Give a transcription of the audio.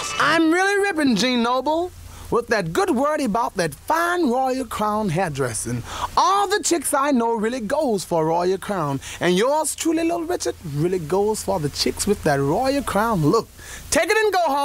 I'm really ripping, Gene Noble, with that good word about that fine Royal Crown hairdressing. All the chicks I know really goes for Royal Crown, and yours truly, Little Richard, really goes for the chicks with that Royal Crown look. Take it and go home.